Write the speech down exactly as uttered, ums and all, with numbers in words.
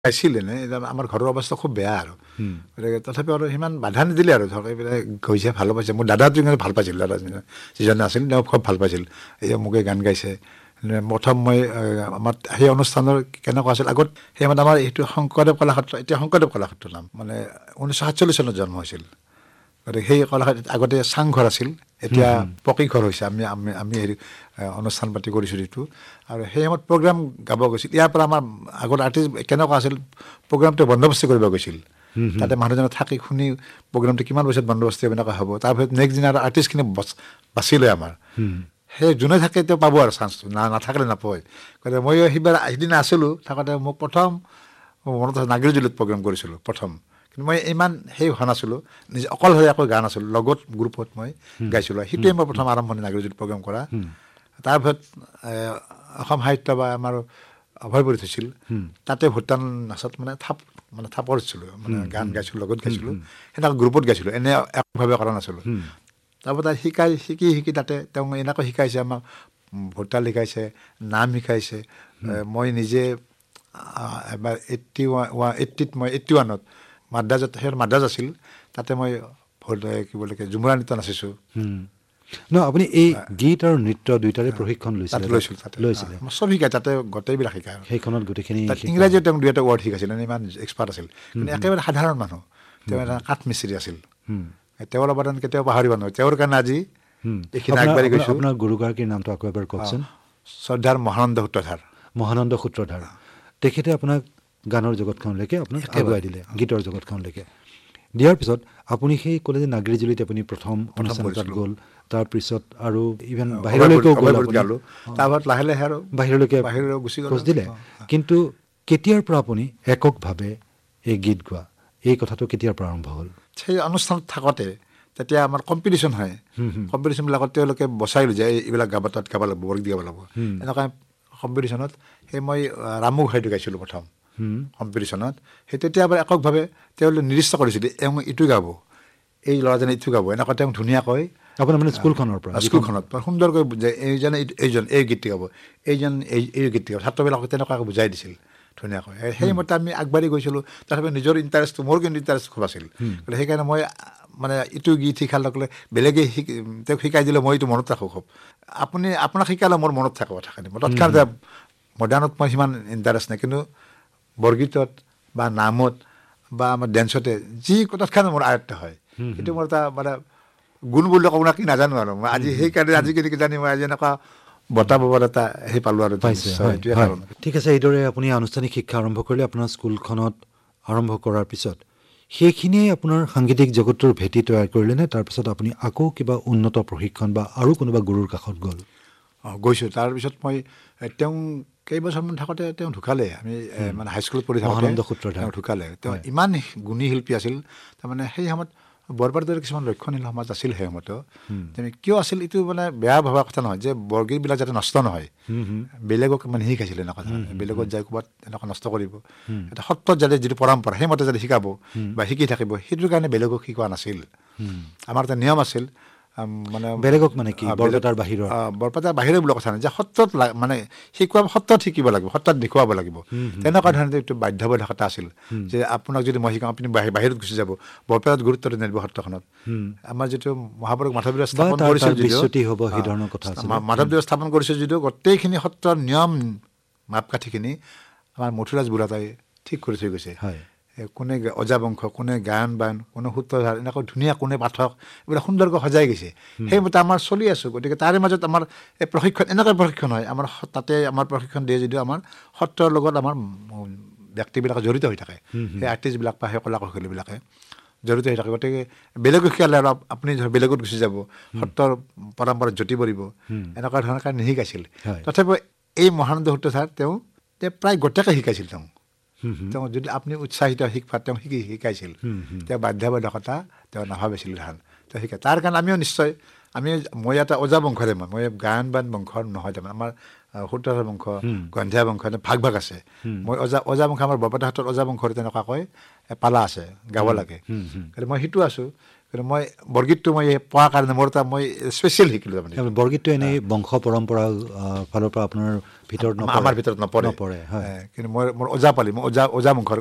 আছিলে নে আমাৰ ঘৰৰ অৱস্থা খুব বেয়া আৰু গতিকে তথাপিও আৰু সিমান বাধা নিদিলে আৰু ধৰক এইবিলাক গৈছে ভাল পাইছে মোৰ দাদাটো কিন্তু ভাল পাইছিল দাদা যিজনে আছিল তেওঁ খুব ভাল পাইছিল এই মোকে গান গাইছে প্ৰথম মই আমাৰ সেই অনুষ্ঠানৰ কেনেকুৱা আছিল আগত সেই মানে আমাৰ এইটো শংকৰদেৱ কলাক্ষেত্ৰ এতিয়া শংকৰদেৱ কলাক্ষেত্ৰ নাম মানে ঊনৈছশ সাতচল্লিছ চনত জন্ম হৈছিল গতিকে সেই কলাক্ষেত্ৰত আগতে চাংঘৰ আছিল এতিয়া পকী ঘৰ হৈছে আমি আমি আমি হেৰি অনুষ্ঠান পাতি কৰিছোঁ যিটো আৰু সেই সময়ত প্ৰগ্ৰাম গাব গৈছিল ইয়াৰ পৰা আমাৰ আগত আৰ্টিষ্ট কেনেকুৱা আছিল প্ৰগ্ৰামটো বন্দবস্তি কৰিব গৈছিল তাতে মানুহজনে থাকি শুনি প্ৰগ্ৰামটো কিমান বছৰত বন্দবস্তি এনেকুৱা হ'ব তাৰপিছত নেক্সট দিনা আৰু আৰ্টিষ্টখিনি বাছি লয় আমাৰ সেই যোনে থাকে তেওঁ পাব আৰু চান্সটো না নাথাকিলে নাপায় গতিকে মই সেইবাৰ সিদিনা আছিলোঁ থাকোঁতে মোক প্ৰথম মনত আছে নাগৰিজুলিত প্ৰগ্ৰাম কৰিছিলোঁ প্ৰথম কিন্তু মই ইমান সেই হোৱা নাছিলোঁ নিজে অকলশৰীয়াকৈ গান আছিলোঁ লগত গ্ৰুপত মই গাইছিলোঁ সেইটোৱে মই প্ৰথম আৰম্ভণি নাগৰিজুলিত প্ৰগ্ৰাম কৰা তাৰপিছত অসম সাহিত্য বা আমাৰ অভয়পুৰীত হৈছিল তাতে ভূটান নাচত মানে থাপ মানে থাপৰ দিছিলোঁ মানে গান গাইছিলোঁ লগত গাইছিলোঁ সেনেকৈ গ্ৰুপত গাইছিলোঁ এনে একভাৱে কৰা নাছিলোঁ তাৰপৰা তাত শিকাই শিকি শিকি তাতে তেওঁ এনেকৈ শিকাইছে আমাক ভোটাল শিকাইছে নাম শিকাইছে মই নিজে এবাৰ এইট্টি ওৱান এইট্টিত মই এইট্টি ওৱানত মাদ্ৰাজত সেই মাদ্ৰাজ আছিল তাতে মই কি বুলি কয় ঝুমুৰা নৃত্য নাচিছোঁ ন আপুনি এই গীত আৰু নৃত্য দুইটাৰে প্ৰশিক্ষণ লৈছিলে লৈছিল তাতে লৈছিলে চব শিকায় তাতে গোটেইবিলাক শিকায় সেইখনত গোটেইখিনি ইংৰাজীত তেওঁ দুই এটা ৱৰ্ড শিকাইছিল ইমান এক্সপাৰ্ট আছিল কিন্তু একেবাৰে সাধাৰণ মানুহ তেওঁ এটা কাঠমিস্ত্ৰী আছিল তেওঁৰ অৱদান কেতিয়াও পাহৰিব নোৱাৰে তেওঁৰ কাৰণে আজি এইখিনি আগবাঢ়ি গৈছোঁ আপোনাৰ গুৰুগৰাকীৰ নামটো আকৌ এবাৰ কওকচোন শ্ৰদ্ধাৰ মহানন্দ সূত্ৰধাৰ মহানন্দ সূত্ৰধাৰ তেখেতে আপোনাক গানৰ জগতখনলৈকে আপোনাক আগুৱাই দিলে গীতৰ জগতখনলৈকে দিয়াৰ পিছত আপুনি সেই ক'লে যে নাগৰিজুলিত আপুনি প্ৰথম অনুষ্ঠানত গ'ল তাৰপিছত আৰু ইভেন বাহিৰলৈকেও গ'লো তাৰপিছত লাহে লাহে আৰু বাহিৰলৈকে বাহিৰলৈ গুচি গ'ল দিলে কিন্তু কেতিয়াৰ পৰা আপুনি এককভাৱে এই গীত গোৱা এই কথাটো কেতিয়াৰ পৰা আৰম্ভ হ'ল সেই অনুষ্ঠানত থাকোঁতে তেতিয়া আমাৰ কম্পিটিশ্যন হয় কম্পিটিশ্যনবিলাকত তেওঁলোকে বচাই লৈ যায় এইবিলাক গাব তাত গাব লাগিব বৰগীত গাব লাগিব এনেকুৱা কম্পিটিশ্যনত সেই মই ৰামু ঘাইটো গাইছিলোঁ প্ৰথম কম্পিটিশ্যনত সেই তেতিয়া এবাৰ এককভাৱে তেওঁলোকে নিৰ্দিষ্ট কৰিছিল এওঁ ইটো গাব এই ল'ৰাজনে ইটো গাব এনেকুৱা তেওঁ ধুনীয়াকৈ আপোনাৰ মানে স্কুলখনৰ পৰা স্কুলখনত সুন্দৰকৈ বুজাই এইজনে এইজন এই গীতটি গাব এইজন এই এই গীতটি গাব ছাত্ৰবিলাকক তেনেকুৱাকৈ বুজাই দিছিল ধুনীয়াকৈ সেইমতে আমি আগবাঢ়ি গৈছিলোঁ তথাপি নিজৰ ইণ্টাৰেষ্টটো মোৰ কিন্তু ইণ্টাৰেষ্ট খুব আছিল গতিকে সেইকাৰণে মই মানে ইটো গীত শিকাৰ লগে বেলেগে শিক তেওঁক শিকাই দিলে মই এইটো মনত ৰাখোঁ খুব আপুনি আপোনাক শিকালে মোৰ মনত থাকে কথাখিনি মই তৎক্ষণাতে মডাৰ্ণত মই সিমান ইণ্টাৰেষ্ট নাই কিন্তু বৰগীতত বা নামত বা আমাৰ ডেন্সতে যি তৎক্ষণাতে মোৰ আয়ত্ত হয় সেইটো মোৰ এটা মানে গুণ বুলি ক'ব কি নাজানো আৰু মই আজি সেইকাৰণে আজিকালি কিজানি মই আজি এনেকুৱা বঁটা বাবদ এটা সেই পালোঁ আৰু ঠিক আছে এইদৰে আপুনি আনুষ্ঠানিক শিক্ষা আৰম্ভ কৰিলে আপোনাৰ স্কুলখনত আৰম্ভ কৰাৰ পিছত সেইখিনিয়ে আপোনাৰ সাংগীতিক জগতৰ ভেটি তৈয়াৰ কৰিলে নে তাৰপিছত আপুনি আকৌ কিবা উন্নত প্ৰশিক্ষণ বা আৰু কোনোবা গুৰুৰ কাষত গ'ল অঁ গৈছোঁ তাৰপিছত মই তেওঁ কেইবছৰমান থাকোঁতে তেওঁ ঢুকালে আমি মানে হাইস্কুলত পঢ়ি থাকোঁতে মহানন্দ সূত্ৰধাৰ তেওঁ ঢুকালে তেওঁ ইমান গুণী শিল্পী আছিল তাৰমানে সেই সময়ত বৰপাৰ কিছুমান ৰক্ষণশীল সমাজ আছিল সেই সময়তো তেনে কিয় আছিল এইটো মানে বেয়া ভবা কথা নহয় যে বৰগীতবিলাক যাতে নষ্ট নহয় বেলেগক মানে শিকাইছিল এনেকুৱা বেলেগত যাই ক'ৰবাত এনেকুৱা নষ্ট কৰিব এটা সত্ৰত যাতে যিটো পৰম্পৰা সেইমতে যাতে শিকাব বা শিকি থাকিব সেইটোৰ কাৰণে বেলেগক শিকোৱা নাছিল আমাৰ এটা নিয়ম আছিল মানে বেলেগক মানে কি বৰপেটাৰ বাহিৰৰ বৰপেটাৰ বাহিৰৰ বোলা কথা নাই যে সত্ৰত মানে শিকোৱা সত্ৰত শিকিব লাগিব সত্ৰত দেখুৱাব লাগিব তেনেকুৱা ধৰণে এইটো বাধ্যবাধকতা আছিল যে আপোনাক যদি মই শিকাওঁ আপুনি বাহিৰত গুচি যাব বৰপেটাত গুৰুত্ব নিদিব সত্ৰখনত আমাৰ যিটো মহাপুৰুষ মাধৱদেৱে স্থাপন কৰিছিল মাধৱদেৱে স্থাপন কৰিছিল যদিও গোটেইখিনি সত্ৰৰ নিয়ম মাপকাঠিখিনি আমাৰ মথুৰাজ বুঢ়াতাই ঠিক কৰি থৈ গৈছে কোনে অজা বংশ কোনে গায়ন বায়ন কোনে সূত্ৰধাৰ এনেকৈ ধুনীয়া কোনে পাঠক এইবিলাক সুন্দৰকৈ সজাই গৈছে সেইমতে আমাৰ চলি আছোঁ গতিকে তাৰে মাজত আমাৰ এই প্ৰশিক্ষণ এনেকৈ প্ৰশিক্ষণ হয় আমাৰ তাতে আমাৰ প্ৰশিক্ষণ দিয়ে যদিও আমাৰ সত্ৰৰ লগত আমাৰ ব্যক্তিবিলাক জড়িত হৈ থাকে সেই আৰ্টিষ্টবিলাক বা সেই কলা কৌশলীবিলাকে জড়িত হৈ থাকে গতিকে বেলেগক শিকালে আৰু আপুনি বেলেগত গুচি যাব সত্ৰৰ পৰম্পৰাত জ্যোতি পৰিব এনেকুৱা ধৰণৰ কাৰণে নিশিকাইছিল তথাপিও এই মহানন্দ সূত্ৰধাৰ তেওঁ তেওঁ প্ৰায় গোটেইকে শিকাইছিল তেওঁ তেওঁ যদি আপুনি উৎসাহিত শিকবা তেওঁ শিকি শিকাইছিল তেওঁ বাধ্যবাধকতা তেওঁ নাভাবিছিল ধান তেওঁ শিকাই তাৰ কাৰণে আমিও নিশ্চয় আমি মই এটা ওজা বংশৰে মই মই গায়ন বায়ন বংশৰ নহয় তাৰমানে আমাৰ সূত্ৰধাৰ বংশ গন্ধিয়া বংশ ভাগ ভাগ আছে মই ওজা ওজা বংশ আমাৰ বৰপেটা হাতত ওজা বংশৰ তেনেকুৱাকৈ পালা আছে গাব লাগে গতিকে মই সেইটো আছোঁ কিন্তু মই বৰগীতটো মই পোৱাৰ কাৰণে মোৰ এটা মই স্পেচিয়েল শিকিলোঁ তাৰমানে। বৰগীতটো এনেই বংশ পৰম্পৰা ফালৰ পৰা আপোনাৰ ভিতৰত আমাৰ ভিতৰত নপৰে নপৰে হয়। কিন্তু মই মোৰ ওজা পালি মই ওজা ওজা মুখৰ